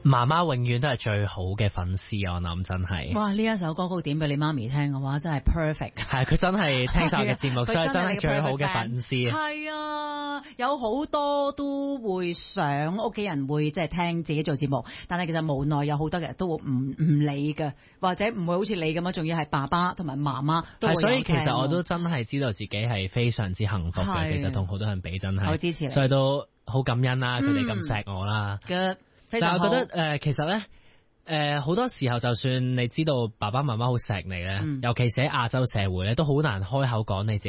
媽媽永遠都係最好嘅粉絲，我諗真係。 哇！呢一首歌曲點俾你媽咪聽嘅話，真係 perfect。 係佢真係聽晒我嘅節目，所以真係最好嘅粉絲。 係啊，有好多都會想屋企人會即係聽自己做節目，但係其實無奈有好多人都會唔理嘅，或者唔會好似你咁樣，仲要係爸爸同埋媽媽都會有聽。 所以其實我都真係知道自己係非常之幸福嘅，其實同好多人比真係。 好支持你， 所以都好感恩啦，佢哋咁錫我啦。 但係我覺得其實咧好多時候，就算你知道爸爸媽媽好錫你咧，尤其是喺亞洲社會咧，都好難開口講你自己